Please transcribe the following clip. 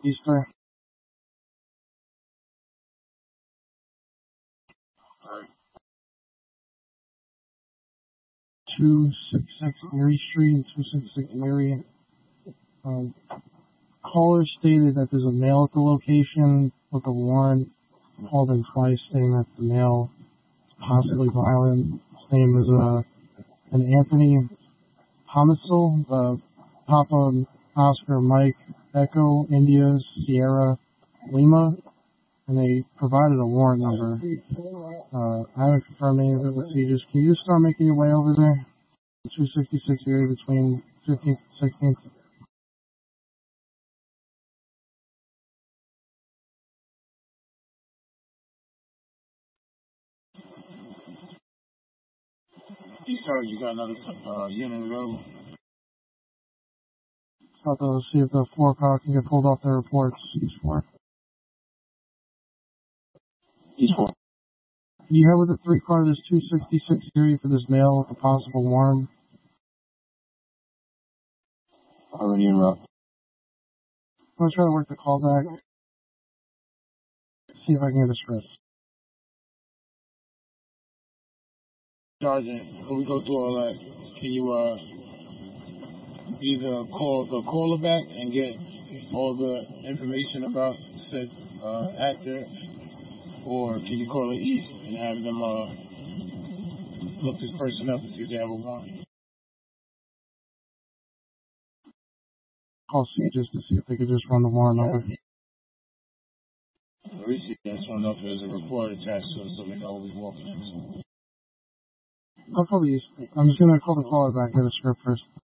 These three. 266 Erie Street and 266 Erie. Caller stated that there's a male at the location with a warrant. Called in twice stating that the male is possibly violent. His name is an Anthony Homisil, Papa Oscar Mike Echo India Sierra Lima, and they provided a warrant number. I haven't confirmed any of it. Let's see, can you just start making your way over there? 266 area between 15th and 16th. Sorry, you got another unit available. So to see if the 4 car can get pulled off their reports. Each 4. Each 4. Do you have with the 3 car this 266 area for this male with a possible warrant? Already en route. I'm going to try to work the call back. See if I can get a script. Sergeant, when we go through all that, can you either call the caller back and get all the information about said actor, or can you call the East and have them look this person up and see if they have a warrant? Call C just to see if they could just run the warrant number. Receipt, I just want to know if there's a report attached to it so we know we're walking into. I'll call the East. I'm just going to call the caller back and get a script first.